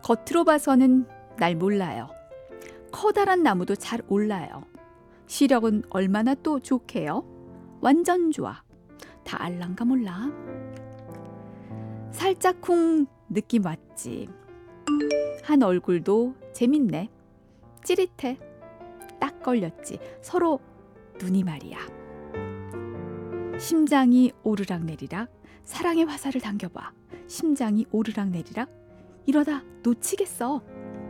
겉으로 봐서는 날 몰라요. 커다란 나무도 잘 올라요. 시력은 얼마나 또 좋게요? 완전 좋아. 다 알란가 몰라. 살짝쿵 느낌 왔지. 한 얼굴도 재밌네. 찌릿해. 딱 걸렸지. 서로 눈이 말이야. 심장이 오르락내리락. 사랑의 화살을 당겨봐. 심장이 오르락내리락. 이러다 놓치겠어.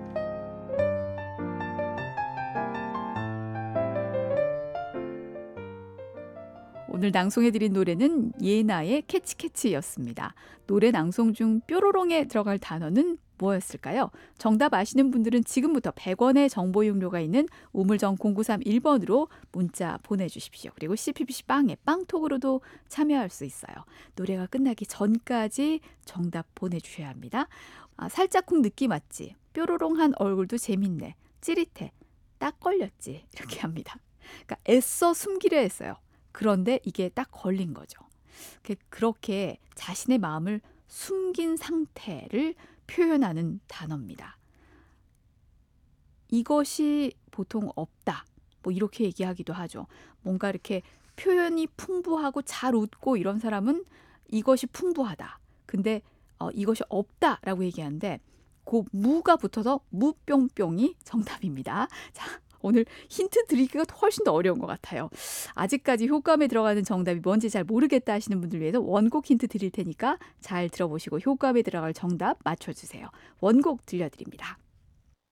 오늘 낭송해드린 노래는 예나의 캐치캐치였습니다. 노래 낭송 중 뾰로롱에 들어갈 단어는 뭐였을까요? 정답 아시는 분들은 지금부터 100원의 정보 이용료가 있는 우물정 0931번으로 문자 보내주십시오. 그리고 CPBC 빵에 빵톡으로도 참여할 수 있어요. 노래가 끝나기 전까지 정답 보내주셔야 합니다. 살짝쿵 느낌 왔지? 뾰로롱한 얼굴도 재밌네. 찌릿해. 딱 걸렸지. 이렇게 합니다. 그러니까 애써 숨기려 했어요. 그런데 이게 딱 걸린 거죠. 그렇게 자신의 마음을 숨긴 상태를 표현하는 단어입니다. 이것이 보통 없다. 뭐 이렇게 얘기하기도 하죠. 뭔가 이렇게 표현이 풍부하고 잘 웃고 이런 사람은 이것이 풍부하다. 근데 이것이 없다라고 얘기하는데 그 무가 붙어서 무뿅뿅이 정답입니다. 자, 오늘 힌트 드리기가 훨씬 더 어려운 것 같아요. 아직까지 효과음에 들어가는 정답이 뭔지 잘 모르겠다 하시는 분들 위해서 원곡 힌트 드릴 테니까 잘 들어보시고 효과음에 들어갈 정답 맞춰주세요. 원곡 들려드립니다.